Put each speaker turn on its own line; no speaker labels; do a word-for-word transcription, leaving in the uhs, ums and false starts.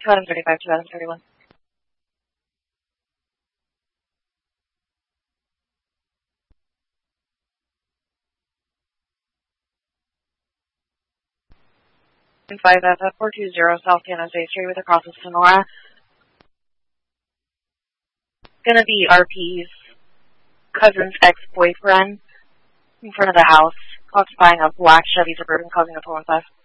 twenty thirty-five, twenty thirty-one. five F F four two zero South San Jose Street with a cross of Sonora. Gonna be R P's cousin's ex-boyfriend in front of the house, occupying a black Chevy Suburban, causing a total theft.